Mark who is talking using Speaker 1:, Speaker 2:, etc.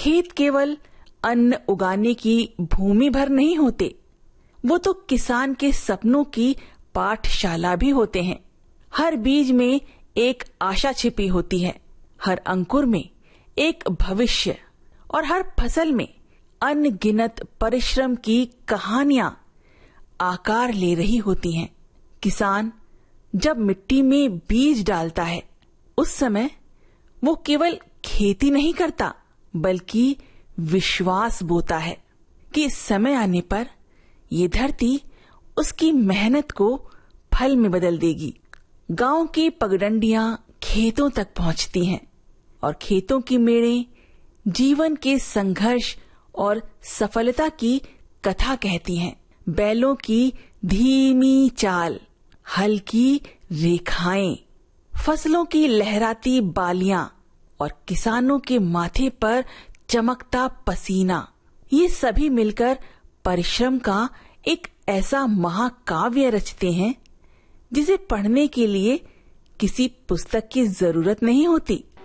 Speaker 1: खेत केवल अन्न उगाने की भूमि भर नहीं होते, वो तो किसान के सपनों की पाठशाला भी होते हैं। हर बीज में एक आशा छिपी होती है, हर अंकुर में एक भविष्य और हर फसल में अनगिनत परिश्रम की कहानियां आकार ले रही होती हैं। किसान जब मिट्टी में बीज डालता है, उस समय वो केवल खेती नहीं करता, बल्कि विश्वास बोता है कि समय आने पर ये धरती उसकी मेहनत को फल में बदल देगी। गांव की पगडंडियां खेतों तक पहुंचती हैं और खेतों की मेड़ें जीवन के संघर्ष और सफलता की कथा कहती हैं। बैलों की धीमी चाल, हल्की रेखाएं, फसलों की लहराती बालियां और किसानों के माथे पर चमकता पसीना, ये सभी मिलकर परिश्रम का एक ऐसा महाकाव्य रचते हैं जिसे पढ़ने के लिए किसी पुस्तक की जरूरत नहीं होती।